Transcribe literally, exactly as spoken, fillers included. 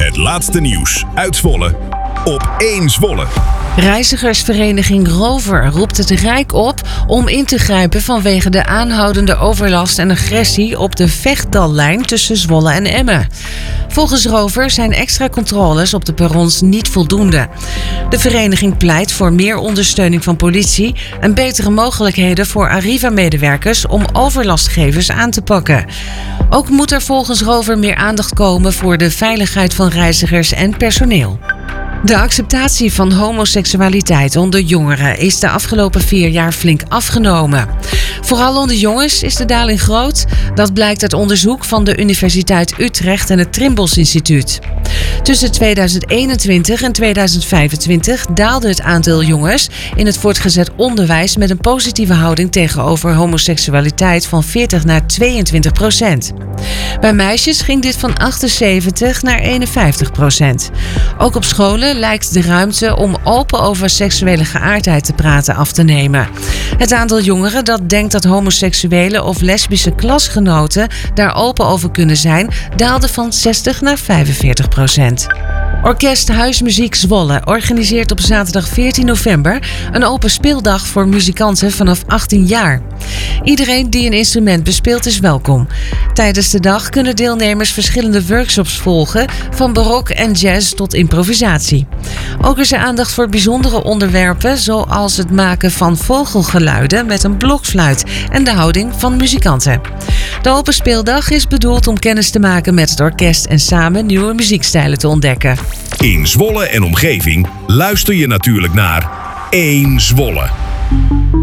Het laatste nieuws uit Zwolle op één Zwolle. Reizigersvereniging Rover roept het Rijk op om in te grijpen vanwege de aanhoudende overlast en agressie op de Vechtdallijn tussen Zwolle en Emmen. Volgens Rover zijn extra controles op de perrons niet voldoende. De vereniging pleit voor meer ondersteuning van politie en betere mogelijkheden voor Arriva-medewerkers om overlastgevers aan te pakken. Ook moet er volgens Rover meer aandacht komen voor de veiligheid van reizigers en personeel. De acceptatie van homoseksualiteit onder jongeren is de afgelopen vier jaar flink afgenomen. Vooral onder jongens is de daling groot. Dat blijkt uit onderzoek van de Universiteit Utrecht en het Trimbos Instituut. Tussen tweeduizend eenentwintig en tweeduizend vijfentwintig daalde het aantal jongens in het voortgezet onderwijs met een positieve houding tegenover homoseksualiteit van veertig naar tweeëntwintig procent. Bij meisjes ging dit van achtenzeventig naar eenenvijftig procent. Ook op scholen lijkt de ruimte om open over seksuele geaardheid te praten af te nemen. Het aantal jongeren dat denkt dat homoseksuele of lesbische klasgenoten daar open over kunnen zijn, daalde van zestig naar vijfenveertig procent. Orkest Huismuziek Zwolle organiseert op zaterdag veertien november een open speeldag voor muzikanten vanaf achttien jaar. Iedereen die een instrument bespeelt is welkom. Tijdens de dag kunnen deelnemers verschillende workshops volgen, van barok en jazz tot improvisatie. Ook is er aandacht voor bijzondere onderwerpen, zoals het maken van vogelgeluiden met een blokfluit en de houding van muzikanten. De open speeldag is bedoeld om kennis te maken met het orkest en samen nieuwe muziekstijlen te ontdekken. In Zwolle en omgeving luister je natuurlijk naar één Zwolle.